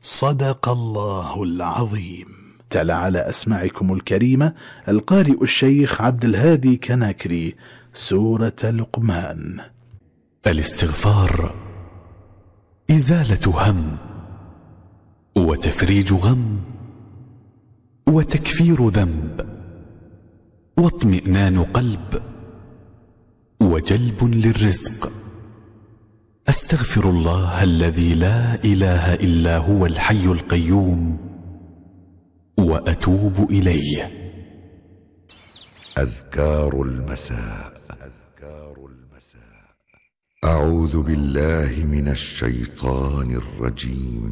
صدق الله العظيم. تلا على أسماعكم الكريمة القارئ الشيخ عبد الهادي كناكري سورة لقمان. الاستغفار إزالة هم، وتفريج غم، وتكفير ذنب، واطمئنان قلب، وجلب للرزق. أستغفر الله الذي لا إله إلا هو الحي القيوم، وأتوب إليه. أذكار المساء. أعوذ بالله من الشيطان الرجيم.